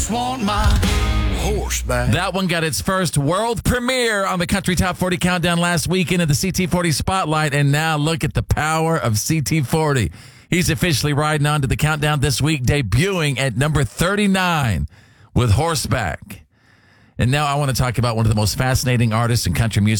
Want my horseback. That one got its first world premiere on the Country Top 40 Countdown last weekend at the CT40 Spotlight, and now look at the power of CT40. He's officially riding on to the countdown this week, debuting at number 39 with Horseback. And now I want to talk about one of the most fascinating artists in country music.